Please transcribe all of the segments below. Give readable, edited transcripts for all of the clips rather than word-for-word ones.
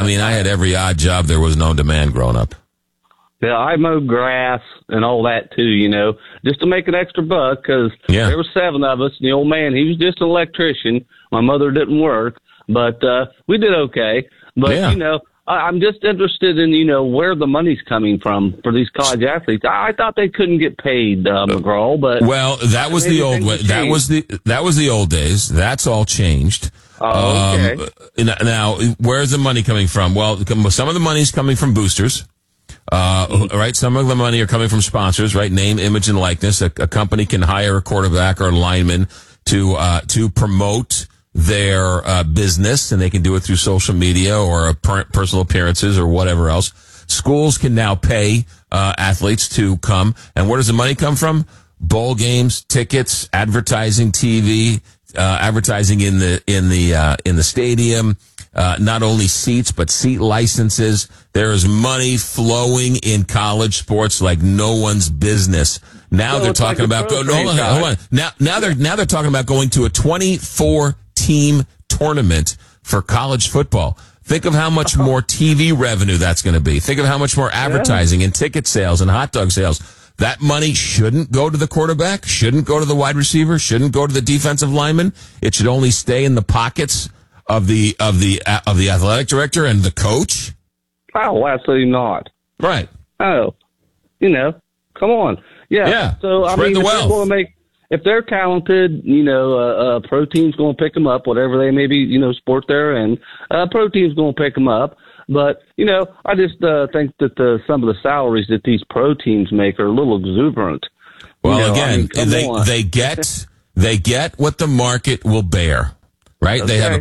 I mean, I had every odd job there was known to man growing up. Yeah, I mowed grass and all that too, just to make an extra buck because there were 7 of us. And the old man, he was just an electrician. My mother didn't work, but we did okay. But, I'm just interested in, where the money's coming from for these college athletes. I thought they couldn't get paid, McGraw, but that was the old way. That was the old days. That's all changed. Oh, okay. Now, where's the money coming from? Well, some of the money's coming from boosters. Right. Some of the money are coming from sponsors, right? Name, image, and likeness. A company can hire a quarterback or a lineman to promote their business, and they can do it through social media or personal appearances or whatever else. Schools can now pay athletes to come, and where does the money come from? Bowl games, tickets, advertising, TV, advertising in the stadium. Not only seats, but seat licenses. There is money flowing in college sports like no one's business. Now they're talking about hold on. Now they're talking about going to a 24-team tournament for college football. Think of how much more TV revenue that's going to be. Think of how much more advertising and ticket sales and hot dog sales. That money shouldn't go to the quarterback, shouldn't go to the wide receiver, shouldn't go to the defensive lineman. It should only stay in the pockets of the athletic director and the coach. Oh, absolutely not. Right. Oh, come on. Yeah. So spread the wealth. If they're talented, pro team's going to pick them up, whatever they may be, sport they're in. Pro team's going to pick them up. But, I just think that some of the salaries that these pro teams make are a little exuberant. Well, they get what the market will bear. Right? Okay. They have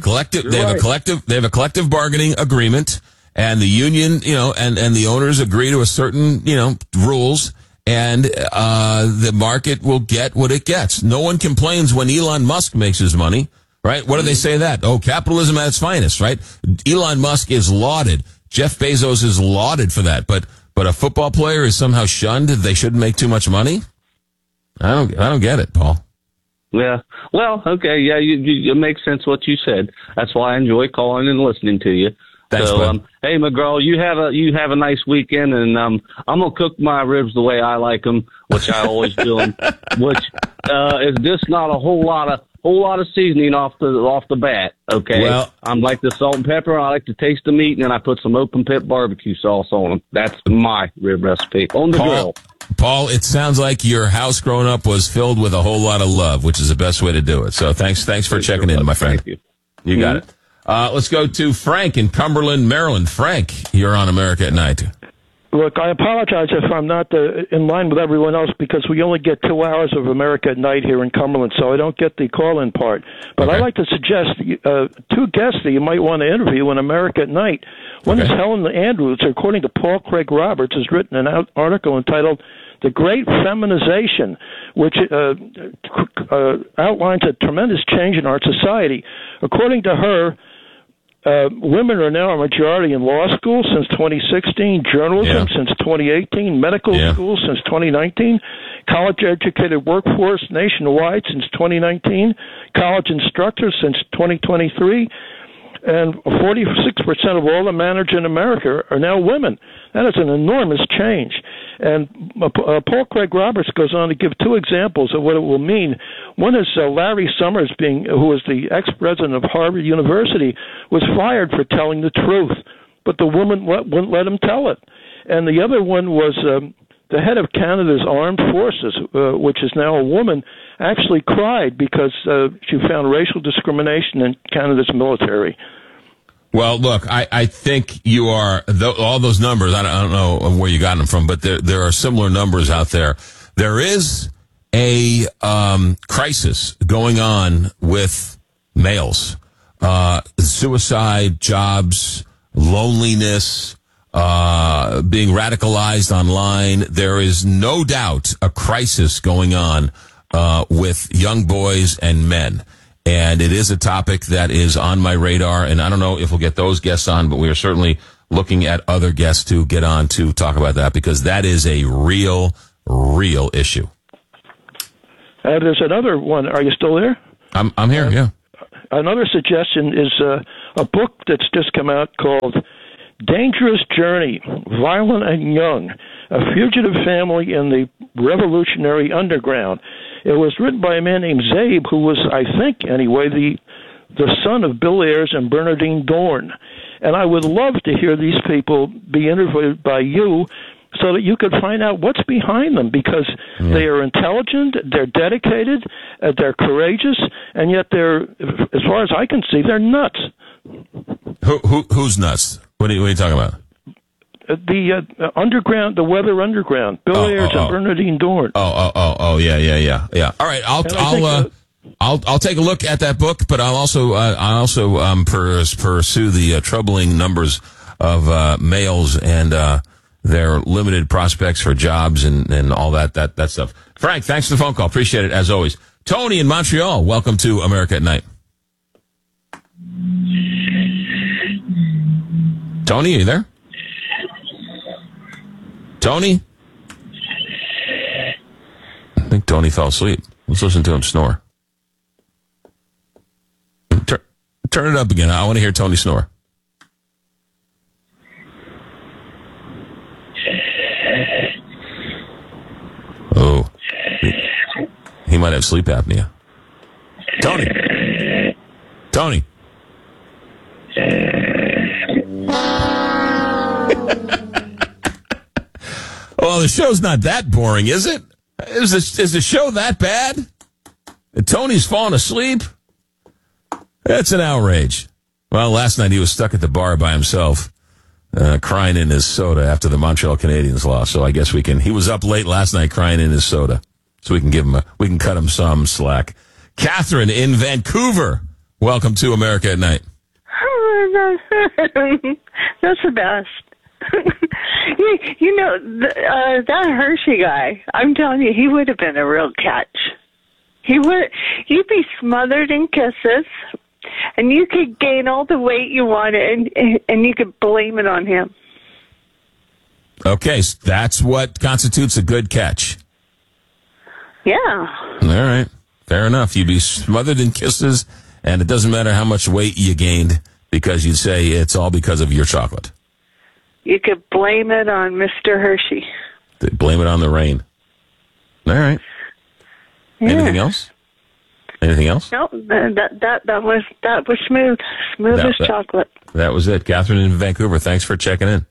a collective bargaining agreement, and the union, and the owners agree to a certain, rules, and the market will get what it gets. No one complains when Elon Musk makes his money, right? What do they say that? Oh, capitalism at its finest, right? Elon Musk is lauded. Jeff Bezos is lauded for that, but a football player is somehow shunned. They shouldn't make too much money. I don't get it, Paul. Yeah. Well, okay. Yeah, it makes sense what you said. That's why I enjoy calling and listening to you. Thanks, hey, McGraw, you have a nice weekend, and I'm gonna cook my ribs the way I like them, which I always do them, which is just not a whole lot of seasoning off the bat. Okay. Well, I'm like the salt and pepper. I like to taste the meat, and then I put some open pit barbecue sauce on them. That's my rib recipe on the grill. Paul, it sounds like your house growing up was filled with a whole lot of love, which is the best way to do it. So thanks for checking in, my friend. Thank you. You got it. Let's go to Frank in Cumberland, Maryland. Frank, you're on America at Night. Look, I apologize if I'm not in line with everyone else because we only get 2 hours of America at Night here in Cumberland, so I don't get the call-in part. But I'd like to suggest 2 guests that you might want to interview on America at Night. One is Helen Andrews, according to Paul Craig Roberts, has written an article entitled The Great Feminization, which outlines a tremendous change in our society. According to her, women are now a majority in law school since 2016, journalism since 2018, medical school since 2019, college-educated workforce nationwide since 2019, college instructors since 2023, and 46% of all the managers in America are now women. That is an enormous change. And Paul Craig Roberts goes on to give 2 examples of what it will mean. One is Larry Summers, who was the ex-president of Harvard University, was fired for telling the truth, but the woman wouldn't let him tell it. And the other one was the head of Canada's armed forces, which is now a woman, actually cried because she found racial discrimination in Canada's military. Well, look, I think you are, all those numbers, I don't know where you got them from, but there are similar numbers out there. There is a crisis going on with males. Suicide, jobs, loneliness, being radicalized online. There is no doubt a crisis going on with young boys and men. And it is a topic that is on my radar, and I don't know if we'll get those guests on, but we are certainly looking at other guests to get on to talk about that, because that is a real issue. There's another one. Are you still there? I'm here, yeah. Another suggestion is a book that's just come out called Dangerous Journey, Violent and Young, A Fugitive Family in the Revolutionary Underground. It was written by a man named Zabe, who was, I think, anyway, the son of Bill Ayers and Bernardine Dorn. And I would love to hear these people be interviewed by you so that you could find out what's behind them, because they are intelligent, they're dedicated, they're courageous, and yet they're, as far as I can see, they're nuts. Who's nuts? What are you talking about? The underground, the Weather Underground, Bill Ayers and Bernardine Dorn. Yeah. All right, I'll take a look at that book, but I'll also pursue the troubling numbers of males and their limited prospects for jobs and all that stuff. Frank, thanks for the phone call. Appreciate it as always. Tony in Montreal, welcome to America at Night. Tony, are you there? Tony? I think Tony fell asleep. Let's listen to him snore. Turn it up again. I want to hear Tony snore. Oh. He might have sleep apnea. Tony. Well, the show's not that boring, is it? Is the show that bad? Tony's falling asleep? That's an outrage. Well, last night he was stuck at the bar by himself, crying in his soda after the Montreal Canadiens lost. So I guess he was up late last night crying in his soda. So we can cut him some slack. Catherine in Vancouver, welcome to America at Night. That's the best. That Hershey guy, I'm telling you, he would have been a real catch. You'd be smothered in kisses, and you could gain all the weight you wanted, and you could blame it on him. Okay, so that's what constitutes a good catch. Yeah. All right, fair enough. You'd be smothered in kisses, and it doesn't matter how much weight you gained, because you'd say it's all because of your chocolate. You could blame it on Mr. Hershey. Blame it on the rain. All right. Yeah. Anything else? No, that was smooth as chocolate. That was it. Catherine in Vancouver, thanks for checking in.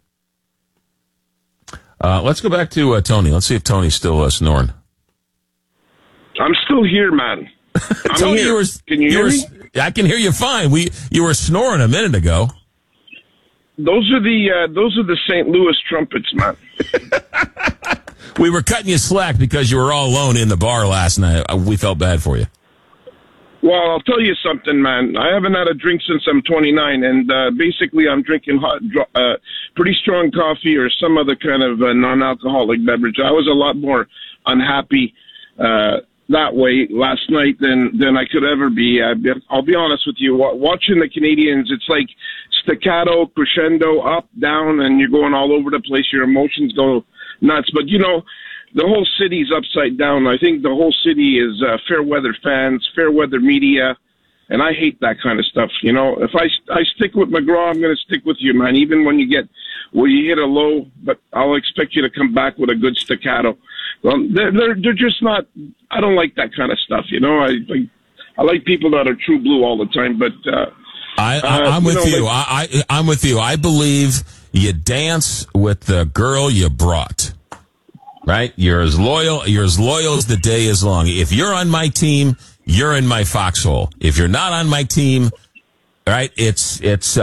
Let's go back to Tony. Let's see if Tony's still snoring. I'm still here, man. Tony, here. Can you hear me? I can hear you fine. You were snoring a minute ago. Those are the St. Louis Trumpets, man. We were cutting you slack because you were all alone in the bar last night. We felt bad for you. Well, I'll tell you something, man. I haven't had a drink since I'm 29, and basically I'm drinking pretty strong coffee or some other kind of non-alcoholic beverage. I was a lot more unhappy that way last night than I could ever be. I'll be honest with you. Watching the Canadians, it's like staccato, crescendo, up, down, and you're going all over the place. Your emotions go nuts. But, the whole city's upside down. I think the whole city is fair weather fans, fair weather media, and I hate that kind of stuff. If I stick with McGraw, I'm going to stick with you, man, even when you hit a low, but I'll expect you to come back with a good staccato. Well, they're just not, I don't like that kind of stuff, I like people that are true blue all the time, but I'm with you. I'm with you. I believe you dance with the girl you brought. Right? You're as loyal as the day is long. If you're on my team, you're in my foxhole. If you're not on my team, right? If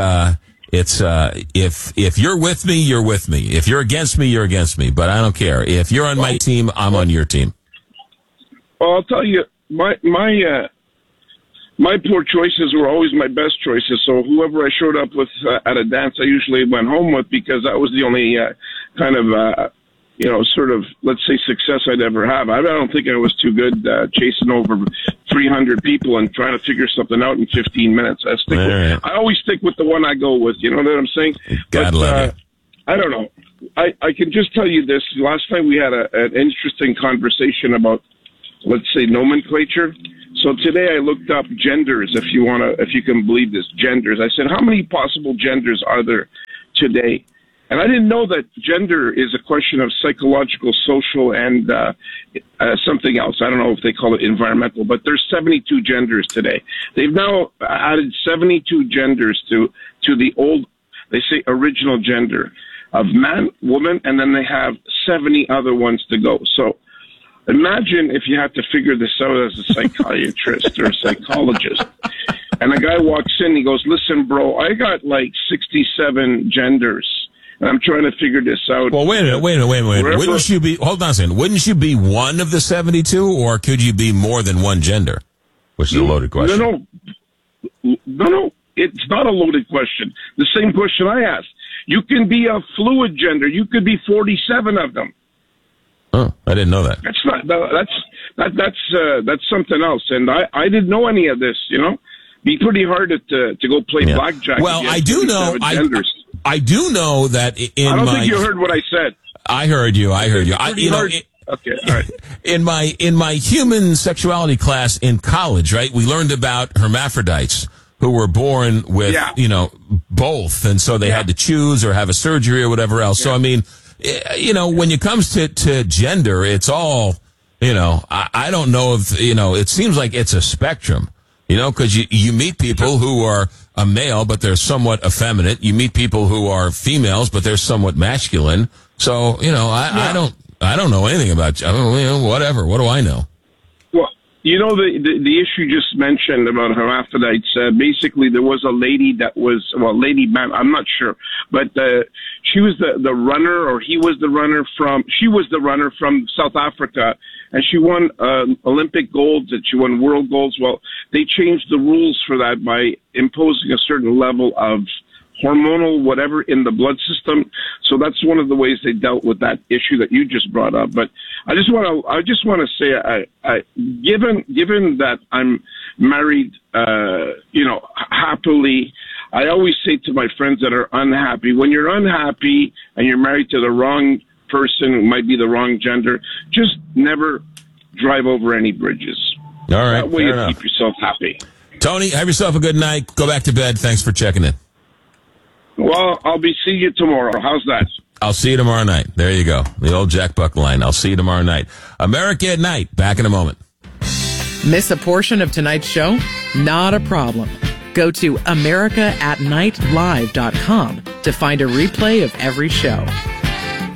you're with me, you're with me. If you're against me, you're against me. But I don't care. If you're on my team, I'm on your team. Well, I'll tell you, my poor choices were always my best choices. So whoever I showed up with at a dance, I usually went home with, because that was the only kind of sort of, let's say, success I'd ever have. I don't think I was too good chasing over 300 people and trying to figure something out in 15 minutes. I always stick with the one I go with. You know what I'm saying? God love you. I don't know. I can just tell you this. Last time we had an interesting conversation about, let's say, nomenclature. So today I looked up genders, if you can believe this, genders. I said, how many possible genders are there today. And I didn't know that gender is a question of psychological, social, and something else. I don't know if they call it environmental, but there's 72 genders today. They've now added 72 genders to the old, they say, original gender of man, woman, and then they have 70 other ones to go. So imagine if you had to figure this out as a psychiatrist or a psychologist. And a guy walks in, he goes, listen, bro, I got like 67 genders. And I'm trying to figure this out. Well, wait a minute. Wouldn't you be, hold on a second, wouldn't you be one of the 72, or could you be more than one gender? Which is a loaded question. No, it's not a loaded question. The same question I asked. You can be a fluid gender. You could be 47 of them. Oh, I didn't know that. That's something else. And I didn't know any of this, you know. Be pretty hard to go play blackjack. Well, I do know. I do know that in I don't think you heard what I said. I heard you. Okay, all right. In my human sexuality class in college, right, we learned about hermaphrodites who were born with, both, and so they had to choose or have a surgery or whatever else. So I mean, when it comes to gender, it's all, I don't know if it seems like it's a spectrum. Because you meet people who are a male, but they're somewhat effeminate. You meet people who are females, but they're somewhat masculine. So, I don't know anything about, whatever. What do I know? Well, the issue you just mentioned about hermaphrodites, basically there was a lady that was, lady man, I'm not sure, but she was the runner, or she was the runner from South Africa. And she won Olympic golds, and she won world golds. Well, they changed the rules for that by imposing a certain level of hormonal whatever in the blood system. So that's one of the ways they dealt with that issue that you just brought up. But I just want to say, given that I'm married, happily, I always say to my friends that are unhappy, when you're unhappy and you're married to the wrong person who might be the wrong gender, just never drive over any bridges. All right. That way you keep yourself happy. Tony, have yourself a good night. Go back to bed. Thanks for checking in. Well, I'll be seeing you tomorrow. How's that? I'll see you tomorrow night. There you go. The old Jack Buck line. I'll see you tomorrow night. America at Night. Back in a moment. Miss a portion of tonight's show? Not a problem. Go to AmericaAtNightLive.com to find a replay of every show.